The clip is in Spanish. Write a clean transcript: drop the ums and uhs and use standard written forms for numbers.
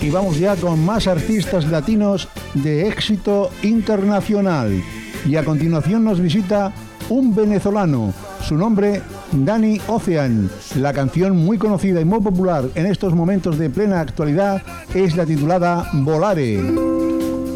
y vamos ya con más artistas latinos de éxito internacional. Y a continuación nos visita un venezolano, su nombre Danny Ocean. La canción muy conocida y muy popular en estos momentos de plena actualidad es la titulada Volare.